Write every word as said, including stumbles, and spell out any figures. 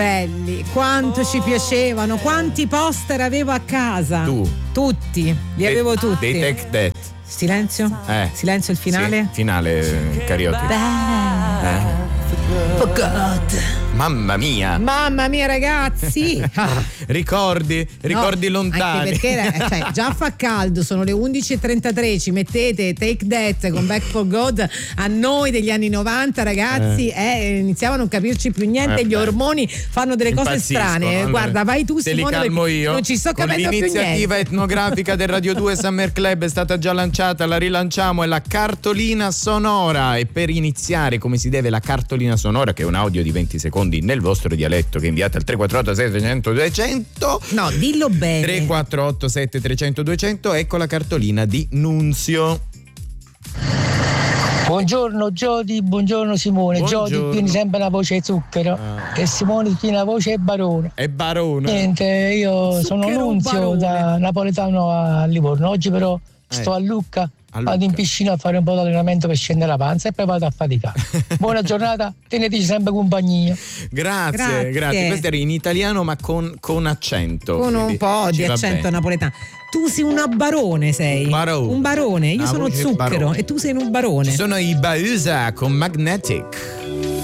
belli, quanto ci piacevano, quanti poster avevo a casa. Tu? Tutti, li avevo tutti. Dei Take That. Silenzio? Eh. Silenzio il finale? Sì, finale karaoke. Eh. Oh God. Mamma mia. Mamma mia ragazzi. ricordi? Ricordi no, lontani. Anche perché cioè, già fa caldo, sono le undici e trentatré, ci mettete Take That con Back for God a noi degli anni novanta ragazzi eh. Eh, iniziamo a non capirci più niente, eh, gli ormoni fanno delle cose strane. Allora, guarda vai tu te Simone, li calmo io. Non ci sto con capendo più niente. L'iniziativa etnografica del Radio due Summer Club è stata già lanciata, la rilanciamo, è la cartolina sonora, e per iniziare come si deve la cartolina sonora, che è un audio di venti secondi nel vostro dialetto che inviate al tre quattro otto sei tre zero zero duecento. No, dillo bene. tre quattro otto sette trecento duecento. Ecco la cartolina di Nunzio. Buongiorno Giodi, buongiorno Simone. Buongiorno. Giodi tiene sempre una voce zucchero ah. e Simone tiene la voce barone. È barone. Niente, io zucchero sono Nunzio barone. Da napoletano a Livorno. Oggi però eh. sto a Lucca. Vado in piscina a fare un po' di allenamento per scendere la panza e poi vado a faticare. Buona giornata, teneteci sempre compagnia. Grazie, grazie, grazie. Questo era in italiano ma con, con accento. Con un po' di accento napoletano. Tu sei un barone, sei. Un barone. Un barone. Io ah, sono zucchero barone. e tu sei un barone. Ci sono i Bausa con Magnetic.